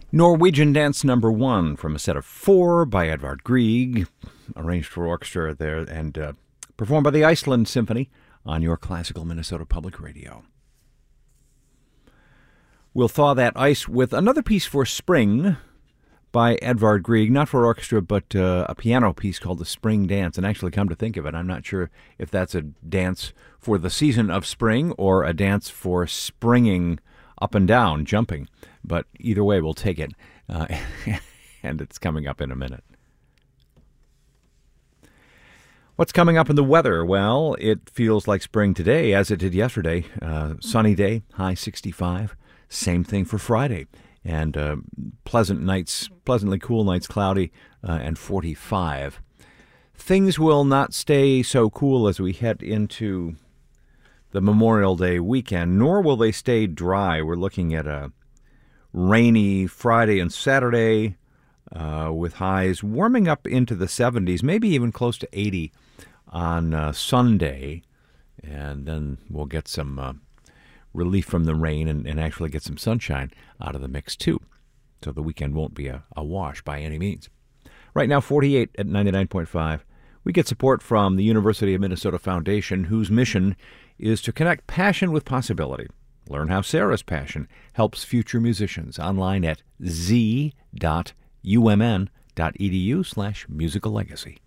Norwegian Dance Number 1 from a set of 4 by Edvard Grieg, arranged for orchestra there and performed by the Iceland Symphony on your classical Minnesota Public Radio. We'll thaw that ice with another piece for spring by Edvard Grieg, not for orchestra, but a piano piece called The Spring Dance. And actually, come to think of it, I'm not sure if that's a dance for the season of spring or a dance for springing up and down, jumping. But either way, we'll take it. And it's coming up in a minute. What's coming up in the weather? Well, it feels like spring today, as it did yesterday. Sunny day, high 65. Same thing for Friday. And pleasantly cool nights, cloudy, and 45. Things will not stay so cool as we head into the Memorial Day weekend, nor will they stay dry. We're looking at a rainy Friday and Saturday with highs warming up into the 70s, maybe even close to 80 on Sunday. And then we'll get some relief from the rain and actually get some sunshine out of the mix, too. So the weekend won't be a wash by any means. Right now, 48 at 99.5. We get support from the University of Minnesota Foundation, whose mission is to connect passion with possibility. Learn how Sarah's passion helps future musicians online at z.umn.edu/musicallegacy.